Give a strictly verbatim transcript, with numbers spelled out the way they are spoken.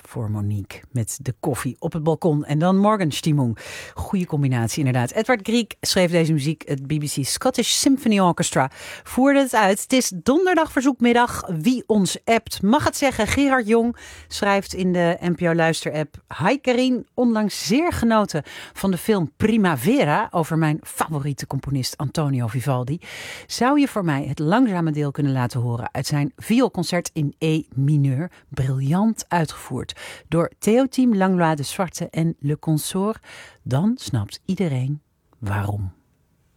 voor Monique met de koffie op het balkon. En dan Morgenstimmung. Goede combinatie inderdaad. Edward Grieg schreef deze muziek. Het B B C Scottish Symphony Orchestra voerde het uit. Het is donderdag verzoekmiddag. Wie ons appt mag het zeggen. Gerard Jong schrijft in de N P O Luister-app. Hi Karin, onlangs zeer genoten van de film Primavera over mijn favoriete componist Antonio Vivaldi. Zou je voor mij het langzame deel kunnen laten horen uit zijn vioolconcert in E mineur, briljant uitgevoerd door Théotime Langlois de Zwarte en Le Consort? Dan snapt iedereen waarom.